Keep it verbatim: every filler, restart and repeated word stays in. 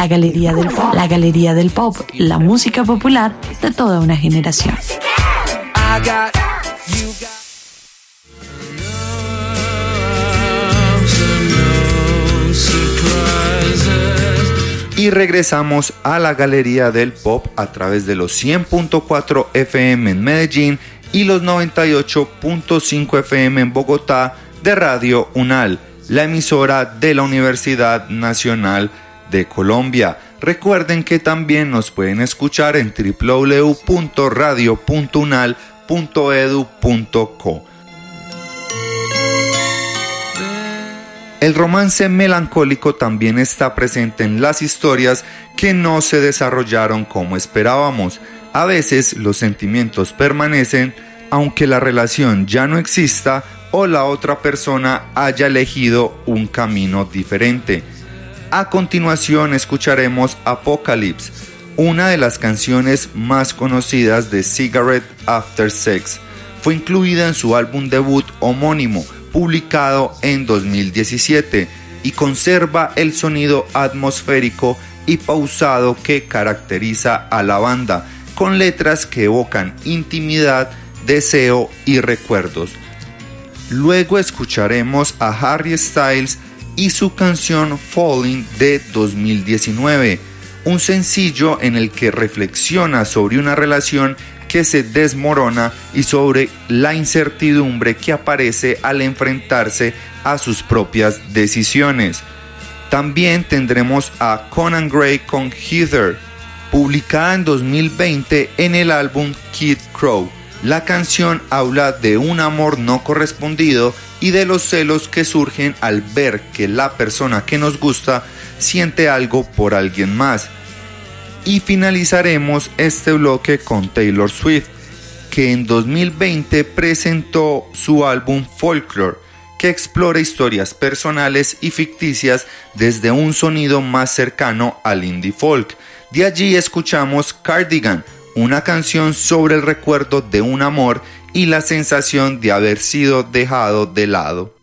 La Galería del Pop. La Galería del Pop, la música popular de toda una generación. Y regresamos a la Galería del Pop a través de los cien punto cuatro F M en Medellín y los noventa y ocho punto cinco F M en Bogotá de Radio UNAL, la emisora de la Universidad Nacional de Colombia. Recuerden que también nos pueden escuchar en doble u doble u doble u punto radio punto unal punto edu punto co. El romance melancólico también está presente en las historias que no se desarrollaron como esperábamos. A veces los sentimientos permanecen aunque la relación ya no exista o la otra persona haya elegido un camino diferente. A continuación escucharemos Apocalypse, una de las canciones más conocidas de Cigarette After Sex. Fue incluida en su álbum debut homónimo, publicado en dos mil diecisiete, y conserva el sonido atmosférico y pausado que caracteriza a la banda, con letras que evocan intimidad, deseo y recuerdos. Luego escucharemos a Harry Styles y su canción Falling de dos mil diecinueve, un sencillo en el que reflexiona sobre una relación que se desmorona y sobre la incertidumbre que aparece al enfrentarse a sus propias decisiones. También tendremos a Conan Gray con Heather, publicada en dos mil veinte en el álbum Kid Crow. La canción habla de un amor no correspondido y de los celos que surgen al ver que la persona que nos gusta siente algo por alguien más. Y finalizaremos este bloque con Taylor Swift, que en dos mil veinte presentó su álbum Folklore, que explora historias personales y ficticias desde un sonido más cercano al indie folk. De allí escuchamos Cardigan, una canción sobre el recuerdo de un amor y la sensación de haber sido dejado de lado.